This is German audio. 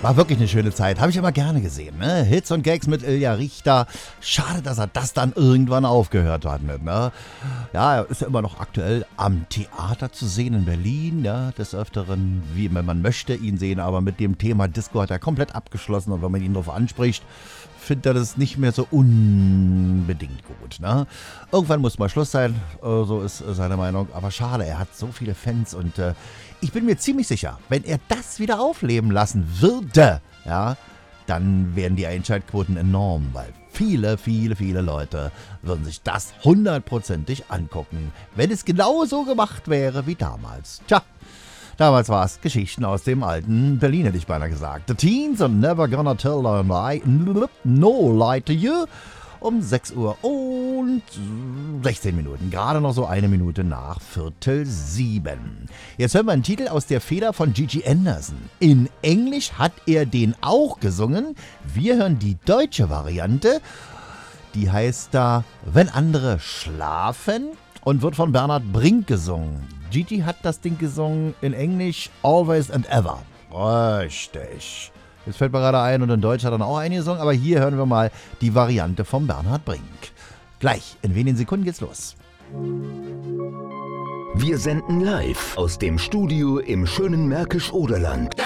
War wirklich eine schöne Zeit. Habe ich immer gerne gesehen. Ne? Hits und Gags mit Ilja Richter. Schade, dass er das dann irgendwann aufgehört hat. Ne? Ja, er ist ja immer noch aktuell am Theater zu sehen in Berlin. Ja? Des Öfteren, wie man möchte ihn sehen. Aber mit dem Thema Disco hat er komplett abgeschlossen. Und wenn man ihn darauf anspricht, findet er das nicht mehr so unbedingt gut. Ne? Irgendwann muss mal Schluss sein. So ist seine Meinung. Aber schade, er hat so viele Fans und ich bin mir ziemlich sicher, wenn er das wieder aufleben lassen würde, ja, dann wären die Einschaltquoten enorm, weil viele Leute würden sich das 100%ig angucken, wenn es genauso gemacht wäre wie damals. Tja, damals war es Geschichten aus dem alten Berlin, hätte ich beinahe gesagt. The Teens und Never Gonna Tell a Lie, No Lie to You. Um 6 Uhr und 16 Minuten. Gerade noch so eine Minute nach 6:45. Jetzt hören wir einen Titel aus der Feder von Gigi Anderson. In Englisch hat er den auch gesungen. Wir hören die deutsche Variante. Die heißt da Wenn andere schlafen und wird von Bernhard Brink gesungen. Gigi hat das Ding gesungen in Englisch Always and Ever. Richtig. Jetzt fällt mir gerade ein und in Deutsch hat er dann auch eine gesungen, aber hier hören wir mal die Variante von Bernhard Brink. Gleich, in wenigen Sekunden geht's los. Wir senden live aus dem Studio im schönen Märkisch-Oderland.